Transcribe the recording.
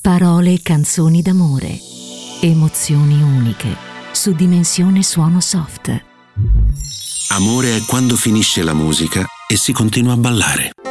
Parole e canzoni d'amore. Emozioni uniche. Su Dimensione Suono Soft. Amore è quando finisce la musica e si continua a ballare.